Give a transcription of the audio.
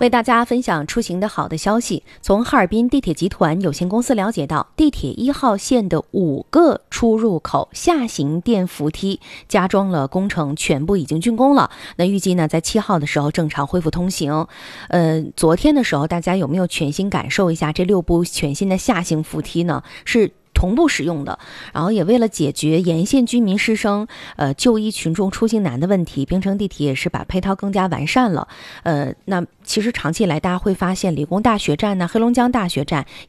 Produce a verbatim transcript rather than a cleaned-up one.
为大家分享出行的好的消息。从哈尔滨地铁集团有限公司了解到，地铁一号线的五个出入口下行电扶梯加装了工程，全部已经竣工了。那预计呢，在七号的时候正常恢复通行。呃，昨天的时候，大家有没有全新感受一下这六部全新的下行扶梯呢？是同步使用的，然后也为了解决沿线居民师生呃就医群众出行难的问题，冰城地铁也是把配套更加完善了。呃，那其实长期以来大家会发现，理工大学站呢、黑龙江大学站